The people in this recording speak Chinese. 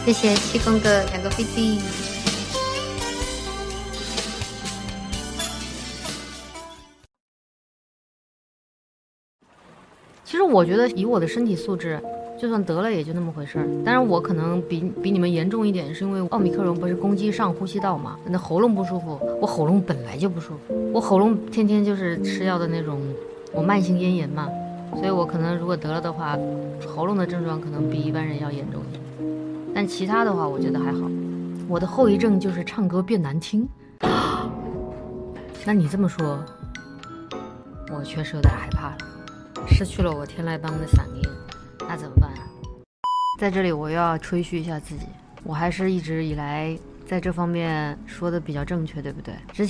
谢谢七公的2个飞机。其实我觉得以我的身体素质，就算得了也就那么回事儿。当然我可能比你们严重一点，是因为奥密克戎不是攻击上呼吸道嘛，那喉咙不舒服。我喉咙本来就不舒服，我喉咙天天就是吃药的那种，我慢性咽炎嘛，所以我可能如果得了的话，喉咙的症状可能比一般人要严重一点。但其他的话，我觉得还好。我的后遗症就是唱歌变难听。那你这么说，我确实有点害怕了，失去了我天籁般的嗓音，那怎么办啊？在这里我又要吹嘘一下自己，我还是一直以来在这方面说的比较正确，对不对？之前